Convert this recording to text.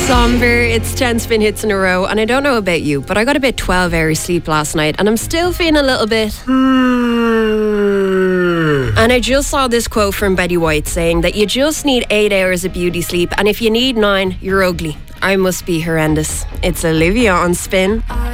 Somber, it's 10 spin hits in a row, and I don't know about you, but I got about 12 hours sleep last night, and I'm still feeling a little bit. And I just saw this quote from Betty White saying that you just need 8 hours of beauty sleep, and if you need 9, you're ugly. I must be horrendous. It's Olivia on Spin.